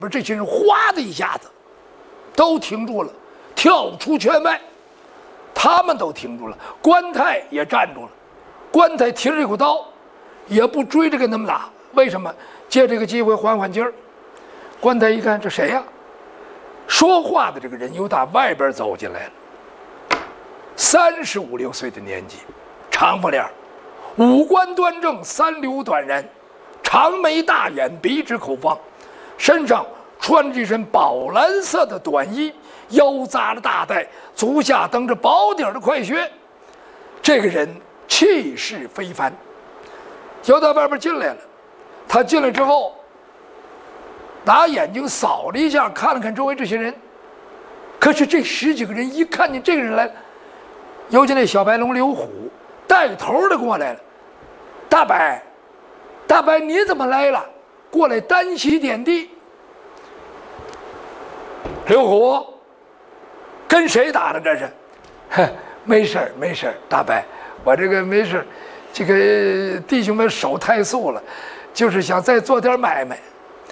不是这些人哗的一下子都停住了，跳出圈外，他们都停住了，关太也站住了。关太提着这口刀，也不追着跟他们打，为什么？借这个机会缓缓劲儿。关太一看，这谁呀？说话的这个人由打外边走进来了，35、6岁的年纪，长发脸，五官端正，三绺短髯，长眉大眼，鼻直口方，身上穿着一身宝蓝色的短衣，腰扎着大带，足下蹬着薄底的快靴。这个人气势非凡，由到外边进来了。他进来之后，拿眼睛扫了一下，看了看周围这些人。可是这10几个人一看见这个人来了，尤其那小白龙刘虎带头的过来了。大伯，你怎么来了？过来单膝点地。刘虎，跟谁打的这是？没事儿，大伯，我这个没事，这个弟兄们手太素了，就是想再做点买卖。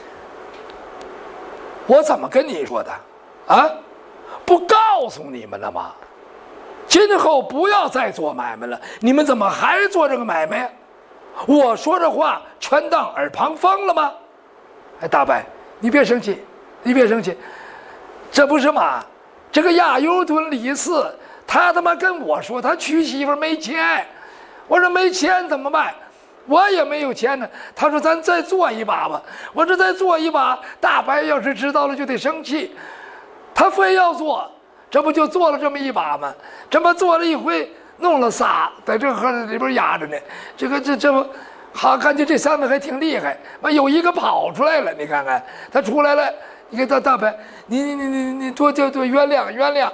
我怎么跟你说的？啊，不告诉你们了吗？今后不要再做买卖了，你们怎么还做这个买卖呀？我说这话全当耳旁风了吗？哎，大伯，你别生气，这不是嘛？这个亚优屯李四，他他妈跟我说他娶媳妇没钱，我说没钱怎么办？我也没有钱呢。他说咱再做一把吧。我说再做一把，大白要是知道了就得生气。他非要做，这不就做了这么一把吗？这么做了一回，弄了仨，在这盒子里边压着呢。这不好，感觉这3位还挺厉害。有一个跑出来了，你看看他出来了。你看大白，你多原谅。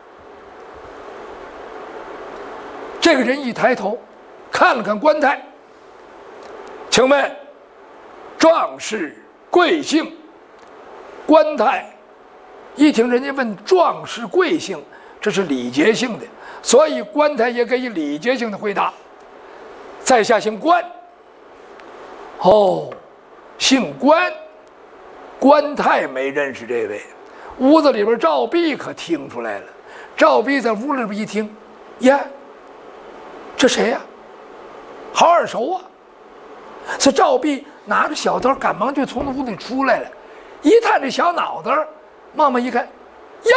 这个人一抬头，看了看关太。请问壮士贵姓？关太一听人家问壮士贵姓，这是礼节性的，所以关太也给予礼节性的回答。在下姓关。哦，姓关。关太没认识这位，屋子里边赵弼可听出来了。赵弼在屋里边一听，呀，这谁呀？好耳熟啊！这赵弼拿着小刀，赶忙就从屋里出来了。一探这小脑袋，慢慢一看，哟，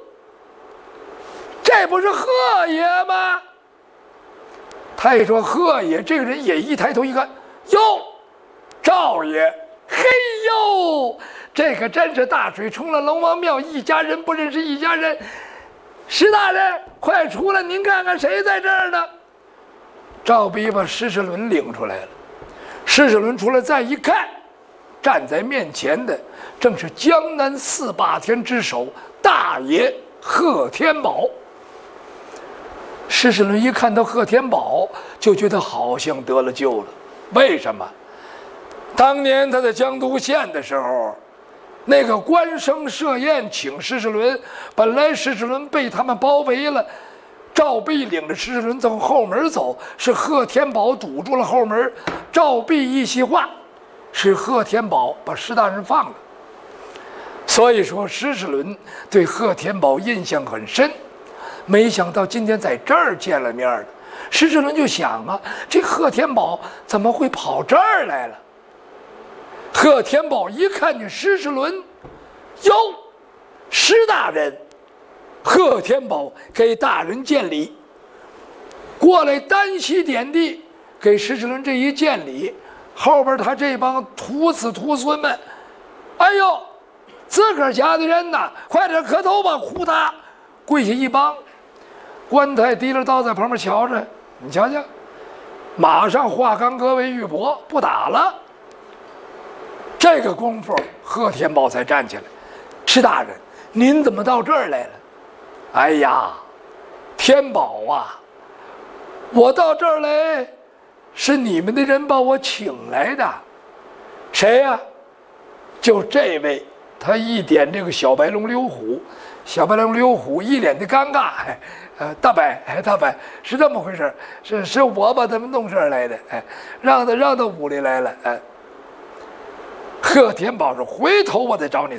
这不是贺爷吗？他一说贺爷，这个人也一抬头一看，哟，赵爷，嘿呦，这可真是大水冲了龙王庙，一家人不认识一家人。石大人，快出来，您看看谁在这儿呢？赵弼把施世伦领出来了。施世伦出来再一看，站在面前的正是江南4霸天之首大爷贺天宝。施世伦一看到贺天宝，就觉得好像得了救了。为什么？当年他在江都县的时候，那个官生设宴请施世伦，本来施世伦被他们包围了，赵弼领着施世伦从后门走，是贺天宝堵住了后门。赵弼一席话，是贺天宝把施大人放了。所以说施世伦对贺天宝印象很深。没想到今天在这儿见了面了，施世伦就想啊，这贺天宝怎么会跑这儿来了？贺天宝一看见施世伦，哟，施大人。贺天宝给大人见礼，过来单膝点地，给施世伦这一见礼，后边他这帮徒子徒孙们，哎呦，自个儿家的人呐，快点磕头吧！呼嗒，跪下一帮。关太提着刀在旁边瞧着，你瞧瞧，马上化干戈为玉帛，不打了。这个功夫，贺天宝才站起来，施大人，您怎么到这儿来了？哎呀，天宝啊，我到这儿来，是你们的人把我请来的。谁呀？就这位。他一点这个小白龙刘虎，小白龙刘虎一脸的尴尬。大白，大白，是这么回事，是我把他们弄这儿来的，让到屋里来了。 贺天宝说：“回头我再找你